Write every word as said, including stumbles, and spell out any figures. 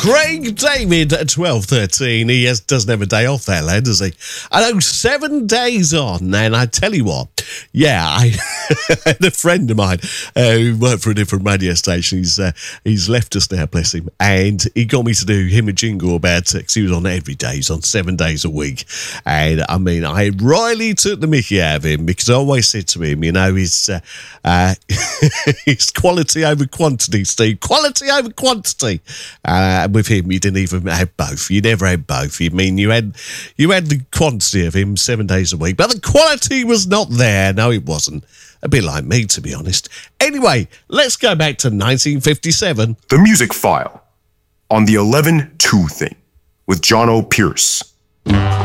Craig David at twelve thirteen. He has, doesn't have a day off, that lad, does he? I know, seven days on, and I tell you what, yeah, I had a friend of mine uh, who worked for a different radio station. He's uh, he's left us now, bless him, and he got me to do him a jingle about because he was on every day. He's on seven days a week, and I mean, I royally took the mickey out of him because I always said to him, you know, his uh, uh, his quality over quantity, Steve, quality over quantity. Uh, with him, you didn't even have both. You never had both. You mean you had you had the quantity of him seven days a week, but the quality was not there. No, it wasn't. A bit like me, to be honest. Anyway, let's go back to nineteen fifty-seven. The Music File on the eleven two thing with John O. Pierce.